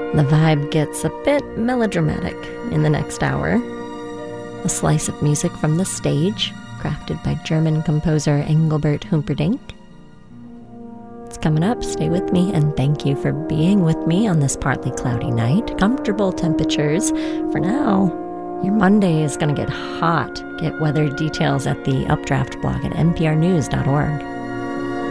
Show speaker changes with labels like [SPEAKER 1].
[SPEAKER 1] The vibe gets a bit melodramatic in the next hour. A slice of music from the stage, crafted by German composer Engelbert Humperdinck. It's coming up, stay with me, and thank you for being with me on this partly cloudy night. Comfortable temperatures. For now, your Monday is going to get hot. Get weather details at the Updraft blog at nprnews.org.